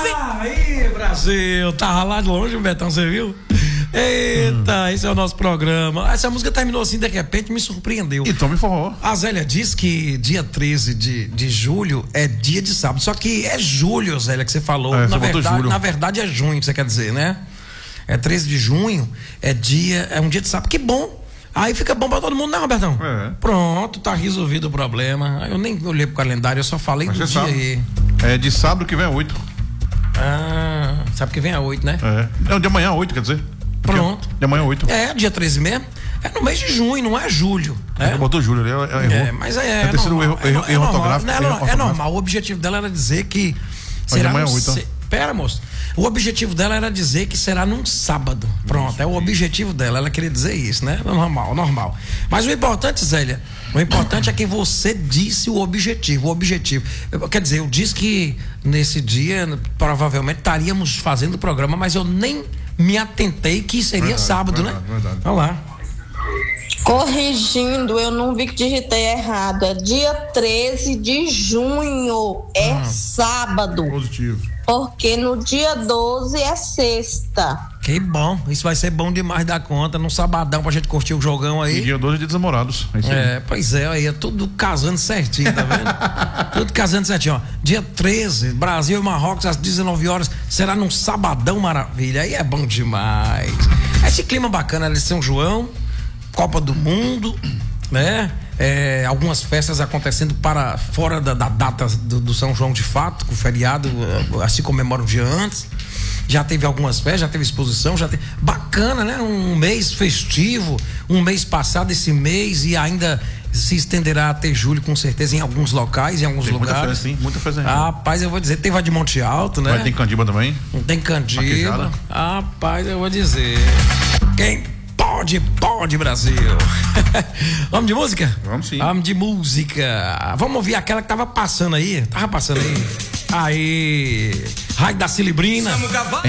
Aí, Brasil, tava lá de longe, Betão, você viu? Eita, esse é o nosso programa. Essa música terminou assim, de repente me surpreendeu. Então me forrou. A Zélia diz que dia 13 de julho é dia de sábado. Só que é julho, Zélia, que você falou. Na verdade é junho que você quer dizer, né? É 13 de junho, é um dia de sábado. Que bom. Aí fica bom pra todo mundo, né, Robertão? Pronto, tá resolvido o problema. Eu nem olhei pro calendário, eu só falei do dia aí. É de sábado que vem a 8. Sabe que vem a 8, né? Não, de amanhã a 8, quer dizer. Pronto. De amanhã a 8. Dia 13 mesmo. É no mês de junho, não é julho. Botou julho, errou. Mas é terceiro erro ortográfico. É normal. O objetivo dela era dizer que será amanhã 8. Pera, moço. O objetivo dela era dizer que será num sábado. Pronto, é o objetivo dela. Ela queria dizer isso, né? Normal. Mas o importante, Zélia, é que você disse o objetivo. Quer dizer, eu disse que nesse dia provavelmente estaríamos fazendo o programa, mas eu nem me atentei que seria sábado, né? Verdade. Olha lá. Corrigindo, eu não vi que digitei errado. É dia 13 de junho. É sábado. Positivo. Porque no dia 12 é sexta. Que bom. Isso vai ser bom demais da conta. Num sabadão pra gente curtir o jogão aí. E dia 12 é dia dos namorados. Pois é. Aí é tudo casando certinho, tá vendo? Tudo casando certinho, ó. Dia 13, Brasil e Marrocos às 19 horas. Será num sabadão maravilha. Aí é bom demais. Esse clima bacana de São João. Copa do Mundo, né? Algumas festas acontecendo para fora da data do São João de fato, com o feriado, se comemora um dia antes. Já teve algumas festas, já teve exposição, bacana, né? Um mês festivo, um mês passado, esse mês, e ainda se estenderá até julho, com certeza, em alguns locais, em alguns lugares. Muita festa. Rapaz, eu vou dizer, teve a de Monte Alto, né? Mas tem Candiba também? Tem Candiba. Rapaz, eu vou dizer. Quem pode, Brasil. Vamos de música? Vamos sim. Vamos de música. Vamos ouvir aquela que tava passando aí. Aí. Raio da Cilibrina.